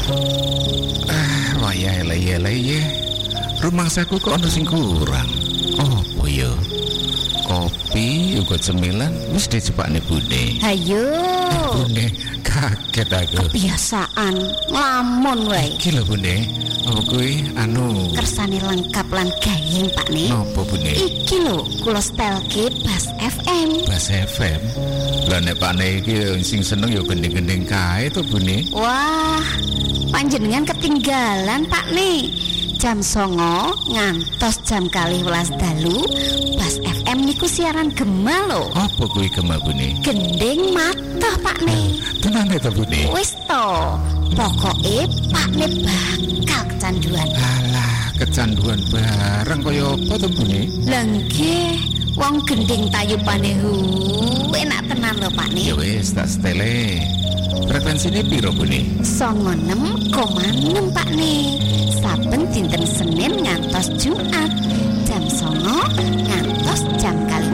Wayah eleh-eleh. Rumangsaku kok ana sing kurang. Opo ya? Kopi uga cemilan wis dijebakne Bune. Hayo. Bune kaget aku. Kebiasaan nglamun wae. Iki lho Bune. Apa kuwi kersane lengkap lan gayeng Pak Ne. Napa Bune? Iki lho kula stelke Bas FM. Bas FM. Lah nek Pak Ne iki sing seneng ya gending-gending kae to Bune. Wah, panjenengan ketinggalan Pak Ne. Jam 09.00 ngantos jam 12 dalu Bas FM niku siaran gema lho. Apa kuwi gema Bune? Gending matoh Pak Ne. Tenan to Bune? Wis to. Pokoke Pak Ne bakal kecanduan. Alah, kecanduan bareng kaya apa to Bune? Lah nggih, wong gending tayupane enak tenan lho Pak Ne. Ya wis tak stele. Frekuensine piro Bune? 96,6 Pak Ne. Saben dinten Senin ngantos Jumat jam 09.00 ngantos jam 12